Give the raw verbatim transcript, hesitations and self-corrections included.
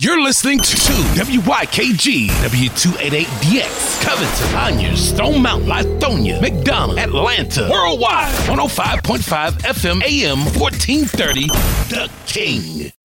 You're listening to W Y K G, W two eighty-eight D X, Covington, Conyers, Stone Mountain, Lithonia, McDonough, Atlanta, worldwide, one oh five point five F M, A M, fourteen thirty, The King.